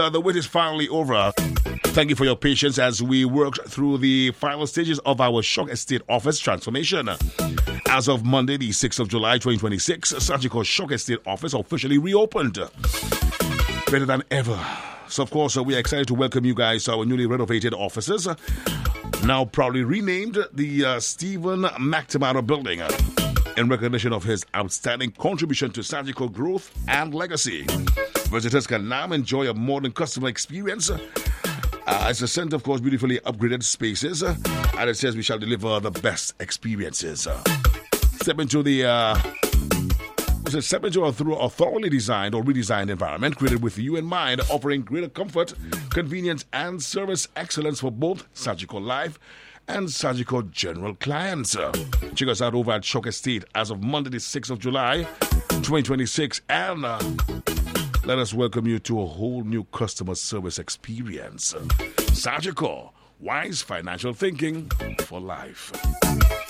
The wait is finally over. Thank you for your patience as we worked through the final stages of our Shock Estate office transformation. As of Monday, the 6th of July, 2026, Sagicor Shock Estate office officially reopened. Better than ever. So, of course, we are excited to welcome you guys to our newly renovated offices, now proudly renamed the Stephen McNamara Building, in recognition of his outstanding contribution to Sagicor growth and legacy. Visitors can now enjoy a modern customer experience. It's a center, of course, beautifully upgraded spaces, and it says we shall deliver the best experiences. Step into a thoroughly designed or redesigned environment created with you in mind, offering greater comfort, convenience, and service excellence for both Sagicor Life and Sagicor General clients. Check us out over at Shock Estate as of Monday, the 6th of July, 2026, and let us welcome you to a whole new customer service experience. Sagicor, wise financial thinking for life.